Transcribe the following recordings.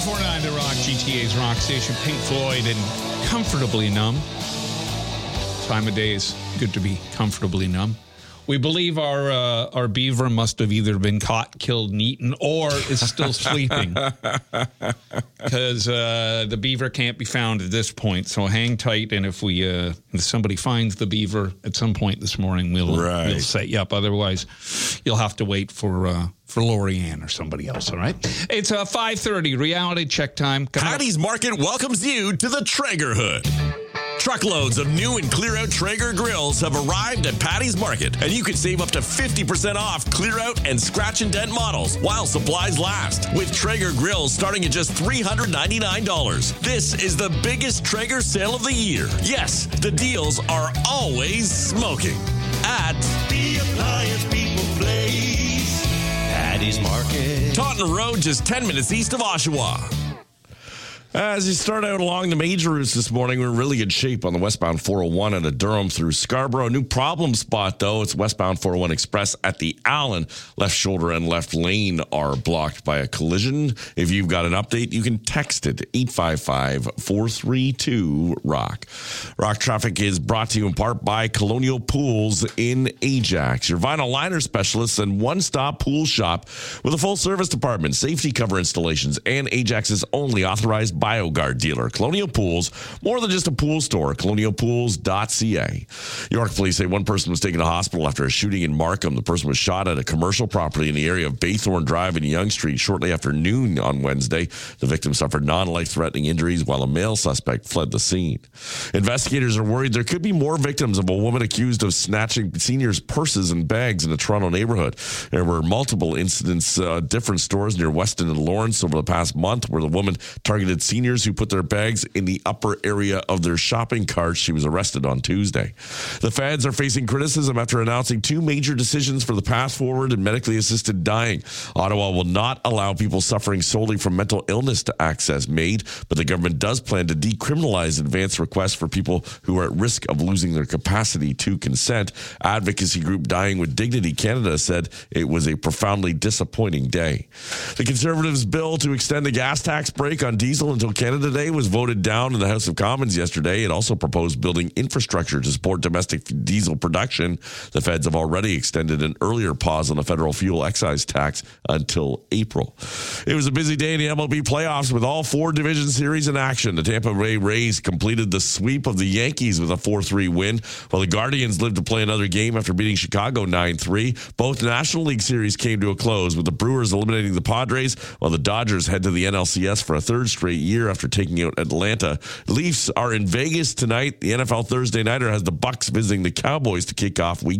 94.9 The Rock, GTA's rock station. Pink Floyd and Comfortably Numb. Time of day is good to be comfortably numb. We believe our beaver must have either been caught, killed, and eaten, or is still sleeping. Because the beaver can't be found at this point. So hang tight, and if somebody finds the beaver at some point this morning, we'll set you up. Otherwise, you'll have to wait for Lori Ann or somebody else, all right? It's 5:30, reality check time. Patty's Market welcomes you to the Traeger Hood. Truckloads of new and clear-out Traeger grills have arrived at Patty's Market, and you can save up to 50% off clear-out and scratch and dent models while supplies last. With Traeger grills starting at just $399. This is the biggest Traeger sale of the year. Yes, the deals are always smoking. At the Appliance People Place, Patty's Market. Taunton Road, just 10 minutes east of Oshawa. As you start out along the major routes this morning, we're in really good shape on the westbound 401 out of Durham through Scarborough. New problem spot, though. It's westbound 401 Express at the Allen. Left shoulder and left lane are blocked by a collision. If you've got an update, you can text it 855-432-ROCK. Rock traffic is brought to you in part by Colonial Pools in Ajax, your vinyl liner specialists and one-stop pool shop with a full-service department, safety cover installations, and Ajax's only authorized BioGuard dealer. Colonial Pools, more than just a pool store. colonialpools.ca. York police say one person was taken to hospital after a shooting in Markham. The person was shot at a commercial property in the area of Baythorn Drive and Yonge Street shortly after noon on Wednesday. The victim suffered non-life-threatening injuries while a male suspect fled the scene. Investigators are worried there could be more victims of a woman accused of snatching seniors' purses and bags in a Toronto neighborhood. There were multiple incidents at different stores near Weston and Lawrence over the past month where the woman targeted seniors who put their bags in the upper area of their shopping carts. She was arrested on Tuesday. The feds are facing criticism after announcing two major decisions for the path forward in medically assisted dying. Ottawa will not allow people suffering solely from mental illness to access MAID, but the government does plan to decriminalize advance requests for people who are at risk of losing their capacity to consent. Advocacy group Dying with Dignity Canada said it was a profoundly disappointing day. The Conservatives' bill to extend the gas tax break on diesel until Canada Day was voted down in the House of Commons yesterday. It also proposed building infrastructure to support domestic diesel production. The feds have already extended an earlier pause on the federal fuel excise tax until April. It was a busy day in the MLB playoffs with all four division series in action. The Tampa Bay Rays completed the sweep of the Yankees with a 4-3 win, while the Guardians lived to play another game after beating Chicago 9-3. Both National League series came to a close, with the Brewers eliminating the Padres, while the Dodgers head to the NLCS for a third straight year after taking out Atlanta. Leafs are in Vegas tonight. The NFL Thursday Nighter has the Bucks visiting the Cowboys to kick off Week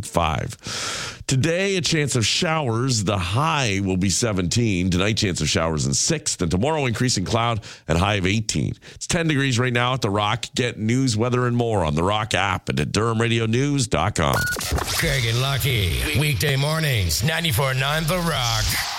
5. Today, a chance of showers. The high will be 17. Tonight, chance of showers in 6th. And tomorrow, increasing cloud and high of 18. It's 10 degrees right now at The Rock. Get news, weather, and more on The Rock app and at DurhamRadioNews.com. Craig and Lucky. Weekday mornings, 94.9 The Rock.